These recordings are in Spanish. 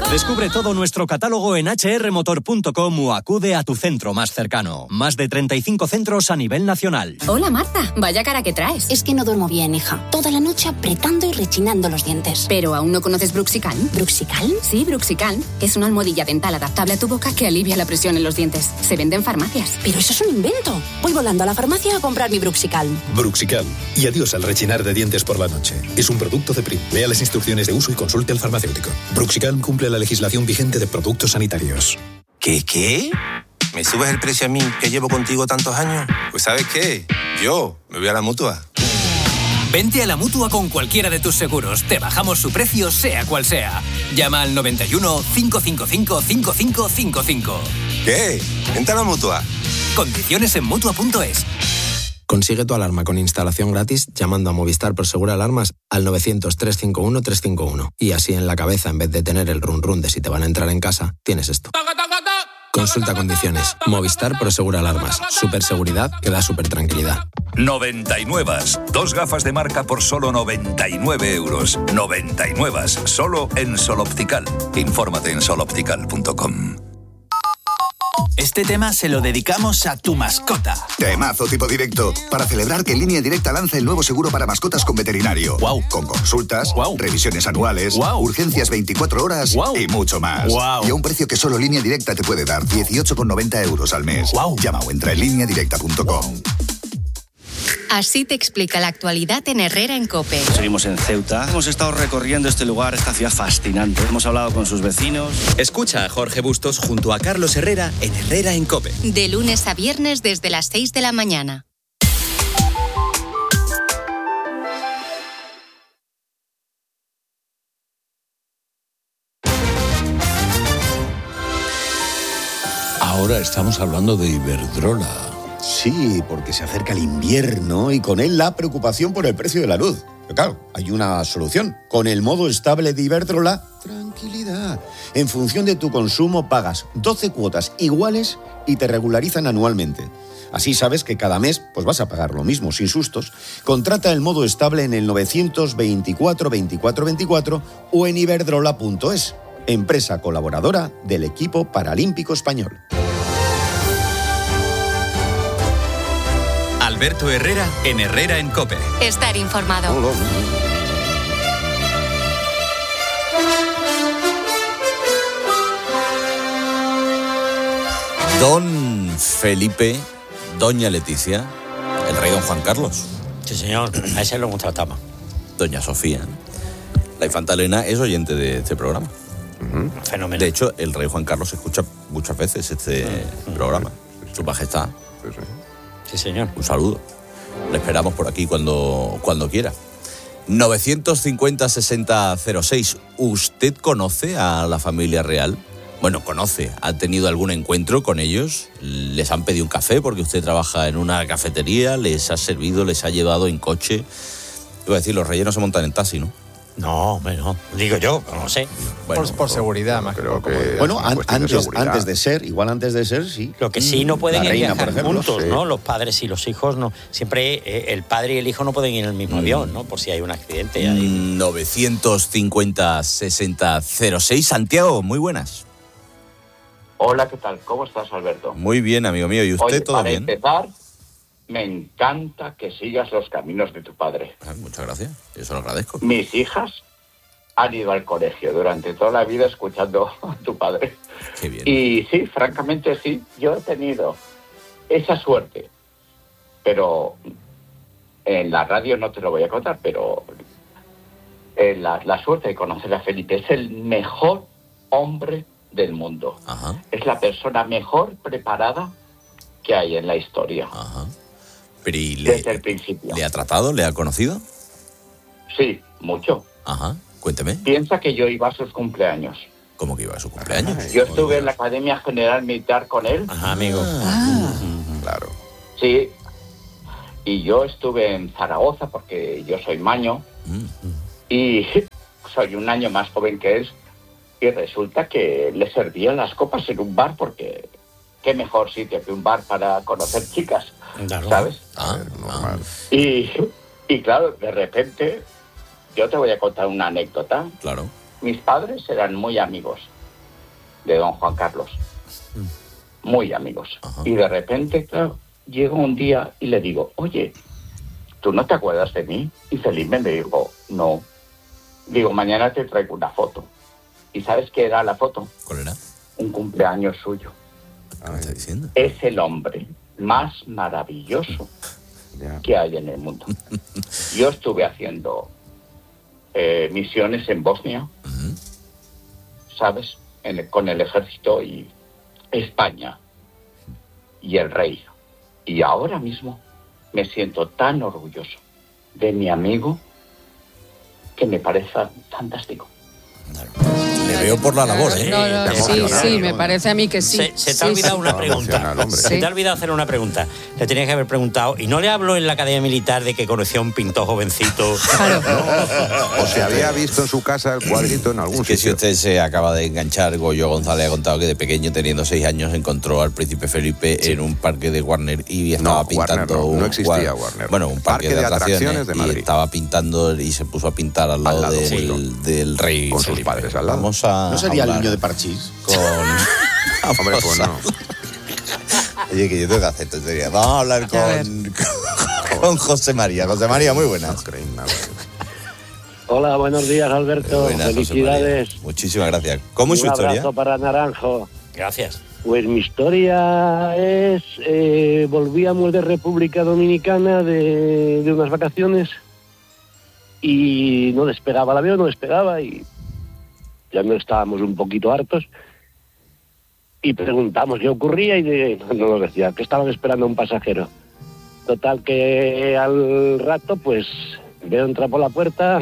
Descubre todo nuestro catálogo en hrmotor.com o acude a tu centro más cercano. Más de 35 centros a nivel nacional. Hola Marta, vaya cara que traes. Es que no duermo bien, hija. Toda la noche apretando y rechinando los dientes. ¿Pero aún no conoces Bruxicalm? ¿Bruxicalm? Sí, Bruxicalm. Es una almohadilla dental adaptable a tu boca que alivia la presión en los dientes. Se vende en farmacias. Pero eso es un invento. Voy volando a la farmacia a comprar mi Bruxicalm. Bruxicalm. Y adiós al rechinar de dientes por la noche. Es un producto de Prim. Lea las instrucciones de uso y consulte al farmacéutico. Bruxicalm cumple la legislación vigente de productos sanitarios. ¿Qué? ¿Me subes el precio a mí, que llevo contigo tantos años? Pues ¿sabes qué? Yo me voy a la Mutua. Vente a la Mutua con cualquiera de tus seguros. Te bajamos su precio, sea cual sea. Llama al 91 555 5555. ¿Qué? Vente a la Mutua. Condiciones en Mutua.es. Consigue tu alarma con instalación gratis llamando a Movistar Prosegur Alarmas al 900-351-351. Y así en la cabeza, en vez de tener el run run de si te van a entrar en casa, tienes esto. Consulta condiciones. Movistar Prosegur Alarmas. Superseguridad que da super tranquilidad. 99. 2 gafas de marca por solo 99 euros. 99. Solo en Sol Optical. Infórmate en soloptical.com. Este tema se lo dedicamos a tu mascota. Temazo tipo directo. Para celebrar que Línea Directa lanza el nuevo seguro para mascotas con veterinario. Wow. Con consultas, revisiones anuales, urgencias 24 horas y mucho más. Y a un precio que solo Línea Directa te puede dar. 18,90 euros al mes. Llama o entra en lineadirecta.com. Así te explica la actualidad en Herrera en COPE. Seguimos en Ceuta. Hemos estado recorriendo este lugar, esta ciudad fascinante. Hemos hablado con sus vecinos. Escucha a Jorge Bustos junto a Carlos Herrera en Herrera en COPE. De lunes a viernes desde las 6 de la mañana. Ahora estamos hablando de Iberdrola. Sí, porque se acerca el invierno y con él la preocupación por el precio de la luz. Pero claro, hay una solución. Con el modo estable de Iberdrola, tranquilidad. En función de tu consumo pagas 12 cuotas iguales y te regularizan anualmente. Así sabes que cada mes pues vas a pagar lo mismo, sin sustos. Contrata el modo estable en el 924 24 24 o en iberdrola.es, empresa colaboradora del equipo paralímpico español. Alberto Herrera en Herrera en COPE. Estar informado. Don Felipe, doña Leticia, el rey don Juan Carlos. Sí, señor, a ese lo hemos tratado. Doña Sofía. La infanta Elena es oyente de este programa. Fenómeno. De hecho, el rey Juan Carlos escucha muchas veces este programa. Su majestad. Sí, señor. Un saludo. Le esperamos por aquí cuando quiera. 950-6006. ¿Usted conoce a la familia real? Bueno, conoce. ¿Ha tenido algún encuentro con ellos? ¿Les han pedido un café porque usted trabaja en una cafetería? ¿Les ha servido? ¿Les ha llevado en coche? Iba a decir, los reyes no se montan en taxi, ¿no? No, hombre, no. Digo yo, no sé. Bueno, por seguridad, más creo que bueno, antes de ser, sí. Lo que sí no pueden ir reina, viajar juntos, ¿no? Los padres y los hijos no. Siempre el padre y el hijo no pueden ir en el mismo avión, ¿no? Por si hay un accidente. 950-6006. Santiago, muy buenas. Hola, ¿qué tal? ¿Cómo estás, Alberto? Muy bien, amigo mío. ¿Y usted? Oye, todo bien? Para empezar, me encanta que sigas los caminos de tu padre. Muchas gracias. Yo se lo agradezco. Mis hijas han ido al colegio durante toda la vida escuchando a tu padre. Qué bien. Y sí, francamente sí, yo he tenido esa suerte. Pero en la radio no te lo voy a contar, pero la suerte de conocer a Felipe. Es el mejor hombre del mundo. Ajá. Es la persona mejor preparada que hay en la historia. Ajá. Pero desde el principio. ¿Le ha tratado? ¿Le ha conocido? Sí, mucho. Ajá. Cuénteme. Piensa que yo iba a sus cumpleaños. ¿Cómo que iba a su cumpleaños? Yo estuve en la Academia General Militar con él. Ajá, amigo. Claro. Sí. Y yo estuve en Zaragoza porque yo soy maño. Y soy un año más joven que él. Y resulta que le servían las copas en un bar porque qué mejor sitio que un bar para conocer chicas, ¿sabes? Y claro, de repente, yo te voy a contar una anécdota. Claro. Mis padres eran muy amigos. de don Juan Carlos. Muy amigos. Y de repente, claro, llega un día y le digo, oye, ¿tú no te acuerdas de mí? Y Felipe me dijo, no. Digo, mañana te traigo una foto. ¿Y sabes qué era la foto? ¿Cuál era? Un cumpleaños suyo. ¿Qué me estás diciendo? Es el hombre más maravilloso que hay en el mundo. Yo estuve haciendo misiones en Bosnia, ¿sabes? Con el ejército y España y el rey. Y ahora mismo me siento tan orgulloso de mi amigo que me parece fantástico. Le veo por la labor, ¿eh? Sí, me parece a mí que sí. Se te ha olvidado una pregunta. Se te ha olvidado hacer una pregunta. Le tenías que haber preguntado, y no le hablo en la Academia Militar de que conoció a un pintor jovencito. Claro. O se había visto en su casa el cuadrito en algún que sitio. si usted se acaba de enganchar, Goyo González ha contado que de pequeño, teniendo 6 años, encontró al príncipe Felipe en un parque de Warner y estaba pintando no existía Warner. Bueno, un parque de atracciones de Madrid. Y estaba pintando y se puso a pintar al lado del rey con Felipe. sus padres al lado. Vamos a ¿No sería el hablar niño de Parchís? Hombre, pues no. Oye, que yo tengo que hacer tonterías. Vamos a hablar con José María. José María, muy buenas. Hola, buenos días, Alberto. Buenas, felicidades. Muchísimas gracias. ¿Cómo es su historia? Un abrazo para Naranjo. Gracias. Pues mi historia es... volvíamos de República Dominicana de unas vacaciones y no despegaba el avión, no despegaba y ya no estábamos un poquito hartos y preguntamos qué ocurría y no nos decía que estaban esperando a un pasajero. Total que al rato pues veo entrar por la puerta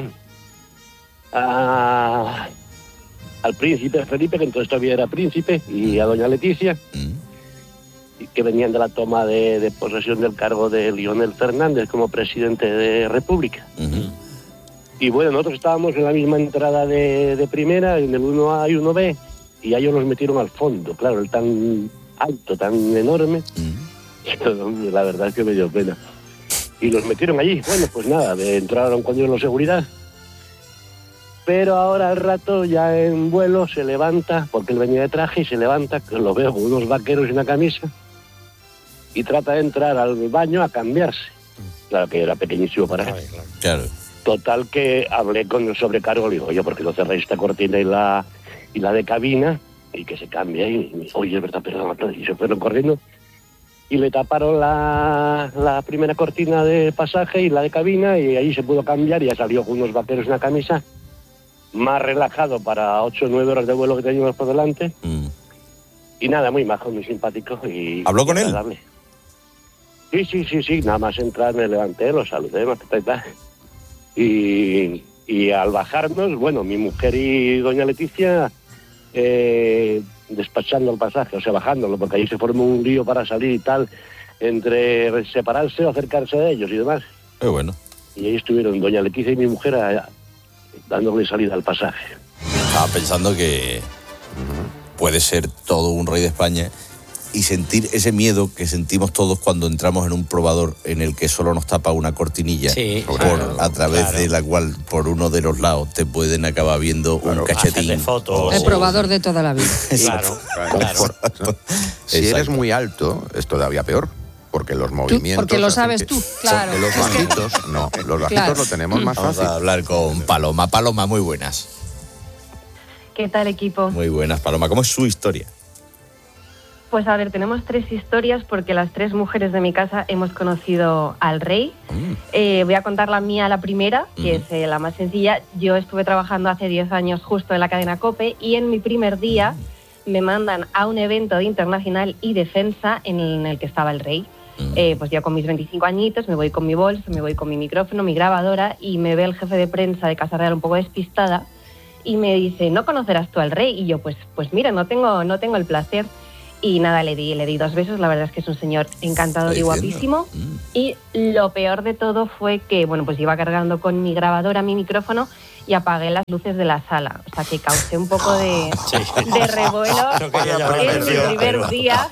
al príncipe Felipe, que entonces todavía era príncipe, y a doña Leticia, que venían de la toma de posesión del cargo de Lionel Fernández como presidente de República. Y bueno, nosotros estábamos en la misma entrada de primera, en el 1A y 1B, y a ellos los metieron al fondo, claro, el tan alto, tan enorme, la verdad es que me dio pena. Y los metieron allí, bueno, pues nada, entraron con ellos los seguridad, pero ahora al rato ya en vuelo se levanta, porque él venía de traje y se levanta, que lo veo con unos vaqueros y una camisa, y trata de entrar al baño a cambiarse. Claro que era pequeñísimo para él. Claro. Total que hablé con el sobrecargo, le digo, oye, ¿por qué no cerráis esta cortina y la de cabina? Y que se cambie. Y me dijo, oye, es verdad, perdón. Y se fueron corriendo. Y le taparon la primera cortina de pasaje y la de cabina, y ahí se pudo cambiar y ya salió con unos vaqueros y una camisa, más relajado para 8 o 9 horas de vuelo que teníamos por delante. Y nada, muy majo, muy simpático. Y ¿habló con él? Sí. Nada más entrar me levanté, lo saludé, y al bajarnos, bueno, mi mujer y doña Leticia despachando el pasaje, o sea, bajándolo, porque ahí se formó un lío para salir y tal, entre separarse o acercarse de ellos y demás. Qué bueno. Y ahí estuvieron doña Leticia y mi mujer dándole salida al pasaje. Estaba pensando que puede ser todo un rey de España y sentir ese miedo que sentimos todos cuando entramos en un probador en el que solo nos tapa una cortinilla, a través de la cual por uno de los lados te pueden acabar viendo un cachetín. El probador de toda la vida. Claro. Si eres muy alto, es todavía peor. Porque los movimientos... Porque lo sabes tú, claro. Porque los bajitos, no, los bajitos lo tenemos más fácil. Vamos a hablar con Paloma. Paloma, muy buenas. ¿Qué tal, equipo? Muy buenas, Paloma. ¿Cómo es su historia? Pues a ver, tenemos 3 historias porque las 3 mujeres de mi casa hemos conocido al rey. Voy a contar la mía, la primera, que es la más sencilla. Yo estuve trabajando hace 10 años justo en la cadena COPE y en mi primer día me mandan a un evento de internacional y defensa en el que estaba el rey. Pues yo con mis 25 añitos me voy con mi bolso, me voy con mi micrófono, mi grabadora, y me ve el jefe de prensa de Casa Real un poco despistada y me dice, ¿no conocerás tú al rey? Y yo, pues mira, no tengo el placer. Y nada, le di 2 besos. La verdad es que es un señor encantador y guapísimo. Y lo peor de todo fue que, bueno, pues iba cargando con mi grabadora, mi micrófono, y apagué las luces de la sala. O sea, que causé un poco de revuelo en mi primer día.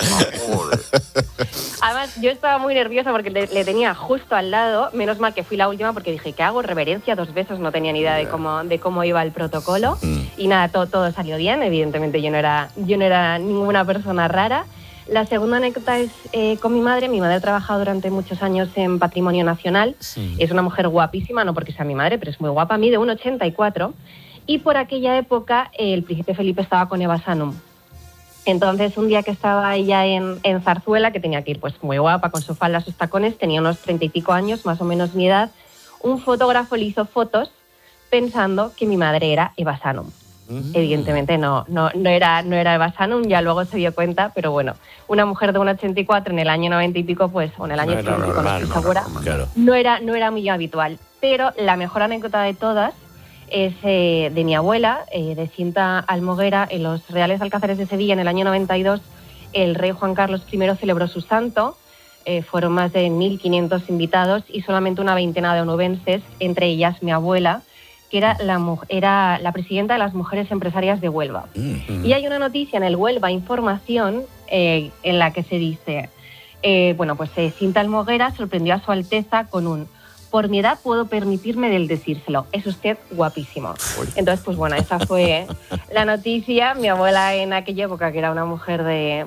Además, yo estaba muy nerviosa porque le tenía justo al lado. Menos mal que fui la última porque dije, ¿qué hago? Reverencia 2 veces, no tenía ni idea de cómo iba el protocolo. Y nada, todo salió bien. Evidentemente yo no era ninguna persona rara. La segunda anécdota es con mi madre. Mi madre ha trabajado durante muchos años en Patrimonio Nacional. Sí. Es una mujer guapísima, no porque sea mi madre, pero es muy guapa. Mide 1,84. Y por aquella época el príncipe Felipe estaba con Eva Sanum. Entonces, un día que estaba ella en Zarzuela, que tenía que ir pues muy guapa, con su falda, sus tacones, tenía unos 30 y pico años, más o menos mi edad, un fotógrafo le hizo fotos pensando que mi madre era Eva Sanum. Evidentemente no era Eva Sanum, ya luego se dio cuenta, pero bueno, una mujer de 1,84 en el año 90 y pico, pues, o en el año 80 y pico, no estoy segura, no era muy habitual. Pero la mejor anécdota de todas es de mi abuela, de Cinta Almoguera, en los Reales Alcázares de Sevilla en el año 92, el rey Juan Carlos I celebró su santo. Fueron más de 1.500 invitados y solamente una veintena de onubenses, entre ellas mi abuela, que era la presidenta de las Mujeres Empresarias de Huelva. Y hay una noticia en el Huelva Información en la que se dice, Cinta Almoguera sorprendió a Su Alteza con un: por mi edad puedo permitirme del decírselo, es usted guapísimo. Entonces, pues bueno, esa fue la noticia. Mi abuela en aquella época, que era una mujer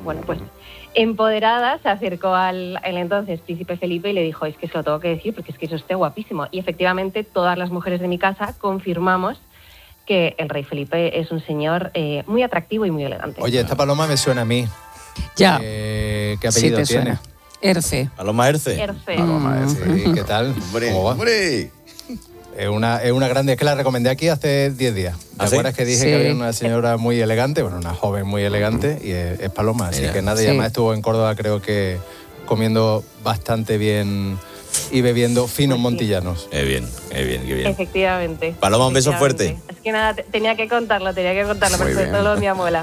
empoderada, se acercó al entonces príncipe Felipe y le dijo, es que se lo tengo que decir porque es que es usted guapísimo. Y efectivamente todas las mujeres de mi casa confirmamos que el rey Felipe es un señor muy atractivo y muy elegante. Oye, esta paloma me suena a mí. Ya. ¿Qué apellido sí tiene? Suena. Erce. Paloma Erce. Paloma Erce. ¿Y qué tal? ¿Cómo va? ¡Hombre! Es una grande, es que la recomendé aquí hace 10 días. ¿Te acuerdas que dije que había una señora muy elegante? Bueno, una joven muy elegante y es Paloma. Así que nada, y además estuvo en Córdoba, creo que comiendo bastante bien y bebiendo finos montillanos. Qué bien. Efectivamente. Paloma, un beso fuerte. Es que nada, tenía que contarlo, pero sobre todo lo de mi abuela.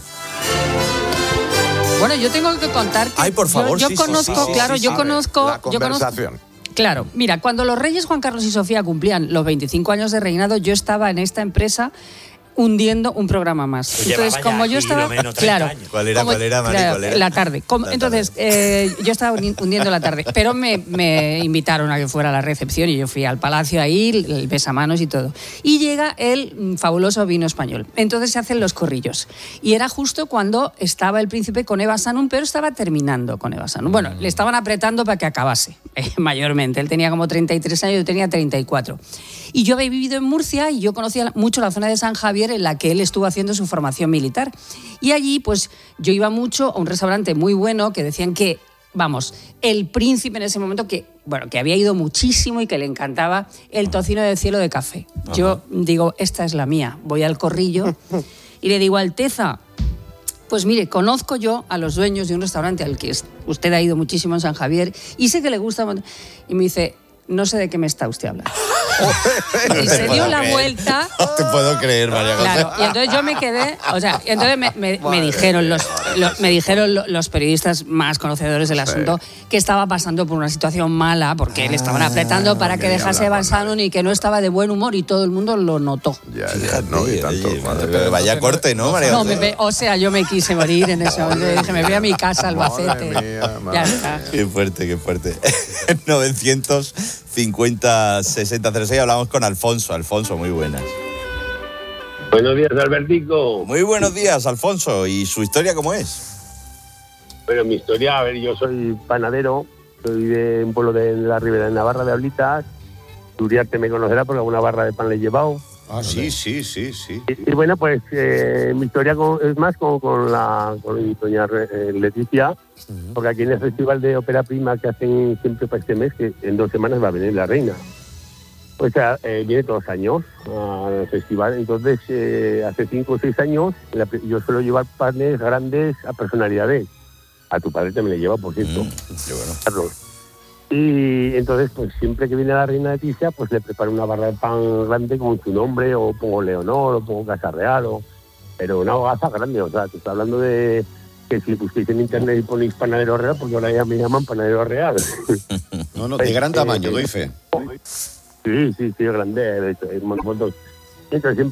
Bueno, yo tengo que contar que ay, por favor, yo conozco. La conversación. Claro, mira, cuando los reyes Juan Carlos y Sofía cumplían los 25 años de reinado, yo estaba en esta empresa hundiendo un programa más. Entonces, como yo estaba, claro, ¿Cuál era, Mari? ¿Cuál era? La tarde. Entonces, yo estaba hundiendo la tarde, pero me invitaron a que fuera a la recepción y yo fui al palacio ahí, el besamanos y todo. Y llega el fabuloso vino español. Entonces se hacen los corrillos. Y era justo cuando estaba el príncipe con Eva Sanum, pero estaba terminando con Eva Sanum. Bueno, le estaban apretando para que acabase, mayormente. Él tenía como 33 años, yo tenía 34. Y yo había vivido en Murcia y yo conocía mucho la zona de San Javier, en la que él estuvo haciendo su formación militar. Y allí, pues, yo iba mucho a un restaurante muy bueno que decían que, vamos, el príncipe en ese momento, que había ido muchísimo y que le encantaba el tocino de cielo de café. Ajá. Yo digo, esta es la mía. Voy al corrillo y le digo, Alteza, pues mire, conozco yo a los dueños de un restaurante al que usted ha ido muchísimo en San Javier y sé que le gusta. Y me dice, no sé de qué me está usted hablando. Y se dio la vuelta. No te puedo creer, María José. Claro, y entonces yo me quedé, y entonces me dijeron los periodistas más conocedores del asunto que estaba pasando por una situación mala porque le estaban apretando para que dejase Eva Sanum y que no estaba de buen humor y todo el mundo lo notó. No, y tanto. Pero vaya corte, ¿no, María José? No, yo me quise morir en ese momento. Dije, me voy a mi casa, Albacete. Ya está. Qué fuerte. 950-60-06, hablamos con Alfonso. Alfonso, muy buenas. Buenos días, Albertico. Muy buenos días, Alfonso. ¿Y su historia cómo es? Bueno, mi historia, a ver, yo soy panadero, soy de un pueblo de la Ribera de Navarra, de Ablitas. Uriarte me conocerá porque alguna barra de pan le he llevado. Ah, sí. Y bueno, pues mi historia es más con doña Leticia, porque aquí en el Festival de Ópera Prima que hacen siempre para este mes, que en 2 semanas va a venir la reina. Pues viene todos los años al festival. Entonces, hace 5 o 6 años, yo suelo llevar panes grandes a personalidades. A tu padre también le lleva, por cierto. Qué bueno. Carlos. Y entonces, pues siempre que viene la reina Leticia, pues le preparo una barra de pan grande con su nombre, o pongo Leonor, o pongo Casa Real, pero una hogaza grande. O sea, te está hablando de que si busquéis en internet y ponéis Panadero Real, porque ahora ya me llaman Panadero Real. No, de gran tamaño, doy fe. Sí, grande, de hecho, hay fotos. Entonces